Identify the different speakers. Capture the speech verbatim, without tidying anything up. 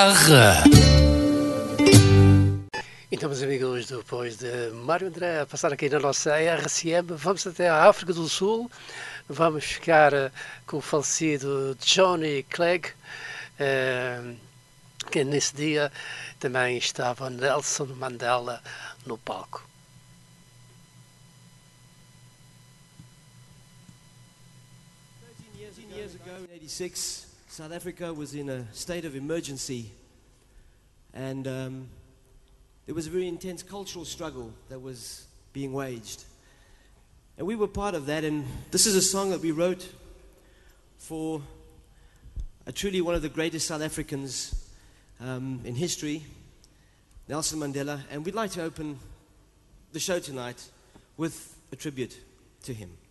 Speaker 1: Então, meus amigos, depois de Mário André a passar aqui na nossa R C M, vamos até a África do Sul. Vamos ficar uh, com o falecido Johnny Clegg, uh, que nesse dia também estava Nelson Mandela no palco.
Speaker 2: thirteen years ago, in eighty-six, South Africa was in a state of emergency, and um, there was a very intense cultural struggle that was being waged. And we were part of that, and this is a song that we wrote for a truly one of the greatest South Africans um, in history, Nelson Mandela, and we'd like to open the show tonight with a tribute to him.